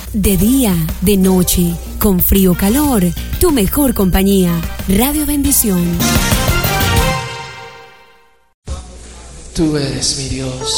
De día, de noche, con frío o calor, tu mejor compañía. Radio Bendición. Tú eres mi Dios.